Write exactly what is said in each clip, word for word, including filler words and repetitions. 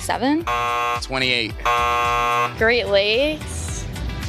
twenty-seven? twenty-eight. Great Lakes?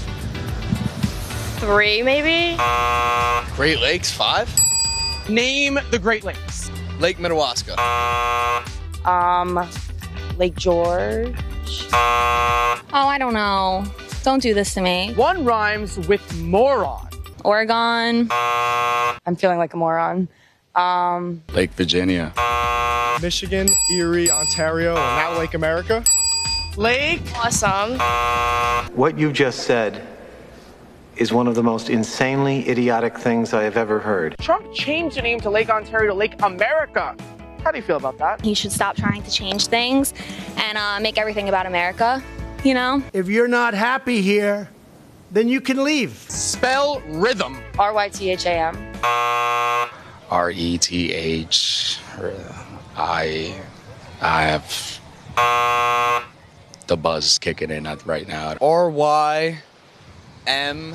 Three, maybe? Great Lakes, five? Name the Great Lakes. Lake Minnewaska. Um, Lake George. Oh, I don't know. Don't do this to me. One rhymes with moron. Oregon. I'm feeling like a moron. Um, Lake Virginia. Michigan, Erie, Ontario, and now Lake America. Lake. Awesome. What you just said is one of the most insanely idiotic things I have ever heard. Trump changed the name to Lake Ontario to Lake America. How do you feel about that? He should stop trying to change things and uh, make everything about America, you know? If you're not happy here, then you can leave. Spell rhythm. R Y T H A M. R E T H. I. I have. The buzz is kicking in right now. R Y M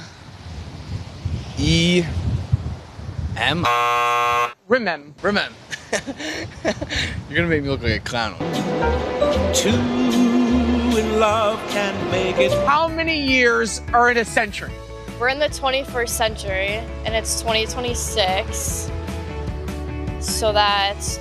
E M. Remem. Remem. You're gonna make me look like a clown. Two in love can make it. How many years are in a century? We're in the twenty-first century, and it's twenty twenty-six. So that's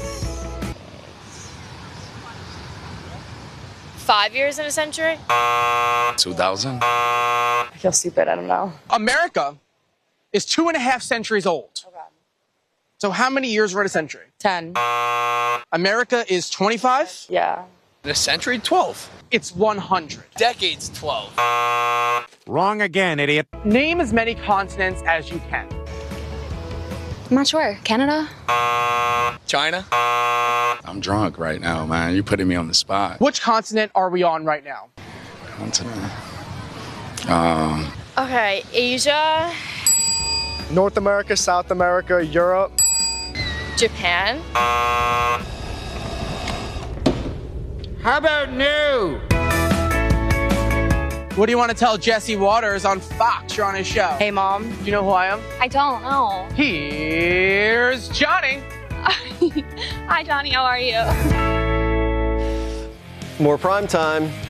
five years in a century? two thousand. I feel stupid. I don't know. America is two and a half centuries old. Okay. So how many years are in a century? Ten. America is twenty-five. Yeah. In a century, twelve. It's one hundred. Decades, twelve. Wrong again, idiot. Name as many continents as you can. I'm not sure. Canada? China. I'm drunk right now, man. You're putting me on the spot. Which continent are we on right now? Continent. Um. Okay, Asia, North America, South America, Europe. Japan. How about new? What do you want to tell Jesse Waters on Fox? You're on his show. Hey, Mom. Do you know who I am? I don't know. Here's Johnny. Hi, Johnny. How are you? More prime time.